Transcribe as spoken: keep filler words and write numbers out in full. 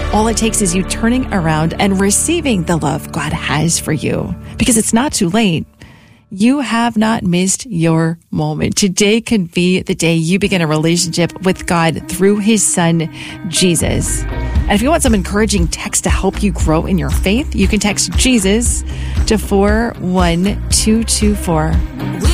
All it takes is you turning around and receiving the love God has for you, because it's not too late. You have not missed your moment. Today could be the day you begin a relationship with God through his son, Jesus. And if you want some encouraging text to help you grow in your faith, you can text Jesus to four one two two four.